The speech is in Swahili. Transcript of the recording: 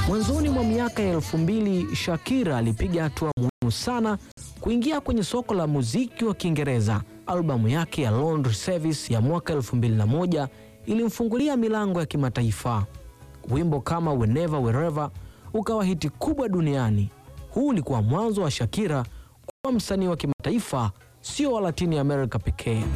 Mwanzoni mwa miaka ya 2000, Shakira alipiga hatua muhimu sana kuingia kwenye soko la muziki wa Kiingereza. Albamu yake ya Laundry Service ya mwaka 2001 ilimfungulia milango ya kimataifa. Wimbo kama Whenever Wherever ukawa hiti kubwa duniani. Huu ulikuwa mwanzo wa Shakira kuwa msanii wa kimataifa, sio wa Latini America pekee.